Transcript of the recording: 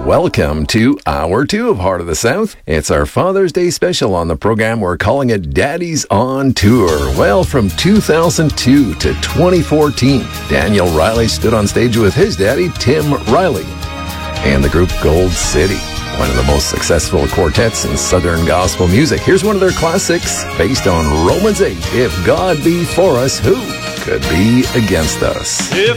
Welcome to Hour 2 of Heart of the South. It's our Father's Day special on the program. We're calling it Daddy's on Tour. Well, from 2002 to 2014, Daniel Riley stood on stage with his daddy, Tim Riley, and the group Gold City, one of the most successful quartets in Southern gospel music. Here's one of their classics based on Romans 8. If God be for us, who could be against us?